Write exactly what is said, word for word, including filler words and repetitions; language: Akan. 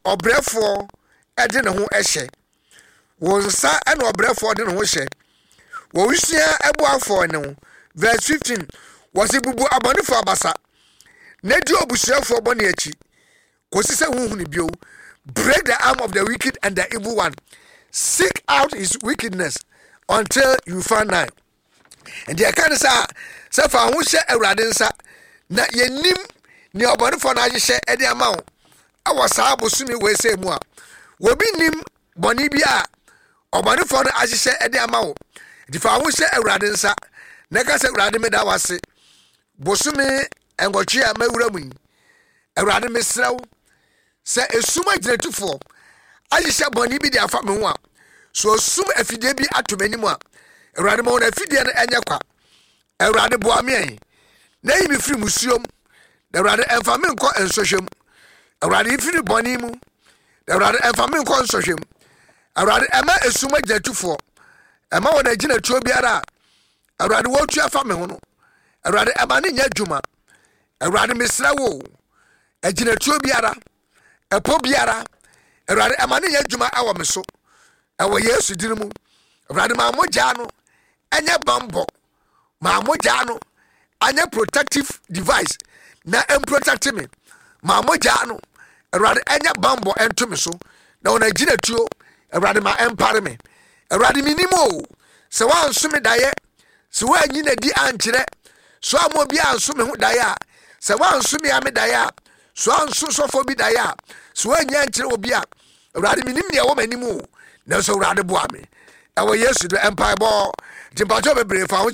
obrefo e de ne ho ehye wo nsa e na obrefo de ne ho hye wo wisia ebuafo ne ho verse fifteen was bubu abonifo abasa na di obusuafo bone achi kosi se huhu ne bio break the arm of the wicked and the evil one seek out his wickedness until you find him. And the kind of say say fa ho hye awurade nsa na yenim ni obonifo na hye e de ama wo awasa abosumi we say mu a wo bi nim boni bi a obonifo na hye e de ama wo di fa ho hye awurade nsa na ka se awurade me da wase bosumi engotwe a mawura mu awurade me srew se esuma giratufo hye boni bi de afa me ho a so sum afide bi atomani mu a awurade mo na afide na enya kwa awurade boa me en na yi me firi musuom awurade emfa me nko ensohwem awurade ifiri boni mu awurade emfa me nko ensohwem awurade ema esuma giratufo ema wona gina tuo biara awurade wo tu afa me ho no awurade ema ne nya dwuma awurade mesra wo agina tuo biara epo biara awurade ema ne nya dwuma awo me so ewo yesu dirimu awurade ma mogya no enye bambo ma mogya no anya protective device na em protect me ma mogya no awurade enye bambo ento me so na wona gina tuo awurade ma empare me awurade minimo se wan so me daye se wan nyina di ankyere so amo bi anso me ho daye a se wan so me ame daye a so anso sofo bi daye a se wan nya ankyere obi a awurade minim ne wo manimo na so awurade boa me ewo yesu do empire bo timpacho bebre fa ho